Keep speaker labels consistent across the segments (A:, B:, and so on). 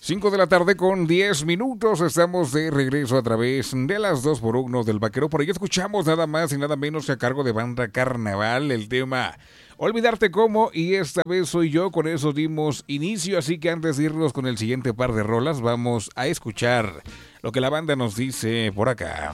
A: 5 de la tarde con 10 minutos. Estamos de regreso a través de las 2x1 del Vaquero. Por ahí escuchamos nada más y nada menos que a cargo de Banda Carnaval el tema Olvidarte Cómo, y esta vez soy yo. Con eso dimos inicio, así que antes de irnos con el siguiente par de rolas, vamos a escuchar lo que la banda nos dice por acá.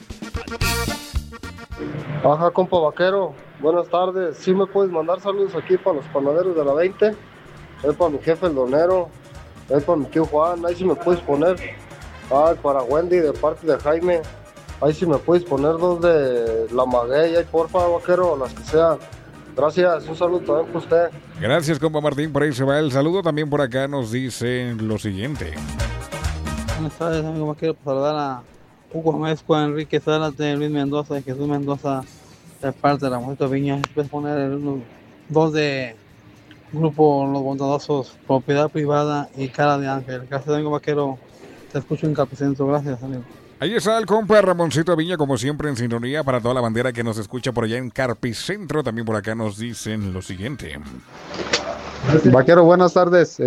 B: Ajá, compa Vaquero, buenas tardes. ¿Sí me puedes mandar saludos aquí para los panaderos de la 20? Es para mi jefe el donero, es para mi tío Juan, ahí sí me puedes poner. Para Wendy de parte de Jaime, ahí sí me puedes poner 2 de la Maguey, ahí porfa, Vaquero, las que sean. Gracias, un saludo también para usted.
A: Gracias, compa Martín, por ahí se va el saludo. También por acá nos dicen lo siguiente.
C: Buenas tardes, amigo Vaquero, para saludar a Hugo Mezcua, Enrique Salas, de Luis Mendoza y Jesús Mendoza, de parte de la Mojito Viña. Puedes poner 2 de grupo Los Bondadosos, Propiedad Privada y Cara de Ángel. Gracias, amigo Vaquero, te escucho en Capicentro. Gracias, amigo.
A: Ahí está el compa Ramoncito Viña, como siempre en sintonía para toda la bandera que nos escucha por allá en Carpicentro. También por acá nos dicen lo siguiente.
D: Vaquero, buenas tardes.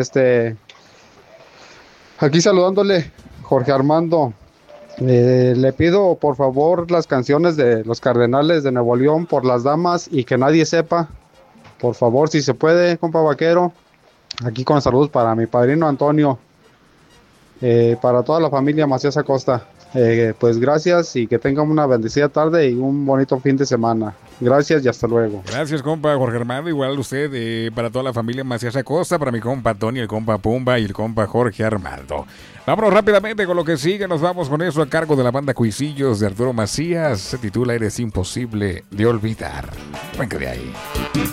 D: Aquí saludándole, Jorge Armando. Le pido por favor las canciones de los Cardenales de Nuevo León, Por las Damas y Que Nadie Sepa. Por favor, si se puede, compa Vaquero. Aquí con saludos para mi padrino Antonio, para toda la familia Macías Acosta. Pues gracias y que tengan una bendecida tarde y un bonito fin de semana. Gracias y hasta luego.
A: Gracias, compa Jorge Armando. Igual usted, para toda la familia Macías Acosta, para mi compa Tony, el compa Pumba y el compa Jorge Armando. Vámonos rápidamente con lo que sigue. Nos vamos con eso a cargo de la banda Cuisillos de Arturo Macías. Se titula Eres Imposible de Olvidar. Venga de ahí.